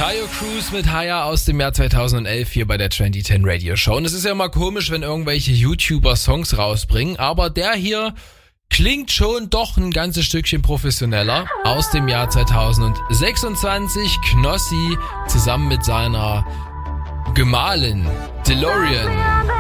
Tayo Cruz mit Haya aus dem Jahr 2011 hier bei der Trendy 10 Radio Show. Und es ist ja immer komisch, wenn irgendwelche YouTuber Songs rausbringen, aber der hier klingt schon doch ein ganzes Stückchen professioneller. Aus dem Jahr 2026, Knossi zusammen mit seiner Gemahlin DeLorean.